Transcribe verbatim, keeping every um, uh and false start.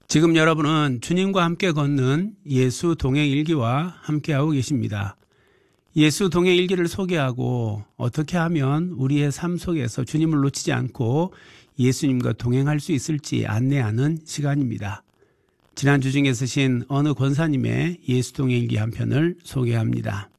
지금 여러분은 주님과 함께 걷는 예수 동행일기와 함께하고 계십니다. 예수 동행일기를 소개하고 어떻게 하면 우리의 삶 속에서 주님을 놓치지 않고 예수님과 동행할 수 있을지 안내하는 시간입니다. 지난주 중에 쓰신 어느 권사님의 예수 동행일기 한 편을 소개합니다.